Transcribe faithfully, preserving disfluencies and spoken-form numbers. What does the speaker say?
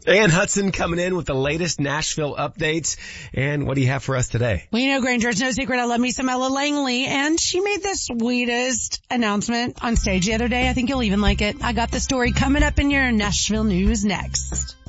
Ann Hudson coming in with the latest Nashville updates. And what do you have for us today? Well, you know, Granger, it's no secret I love me some Ella Langley, and she made the sweetest announcement on stage the other day. I think you'll even like it. I got the story coming up in your Nashville news next.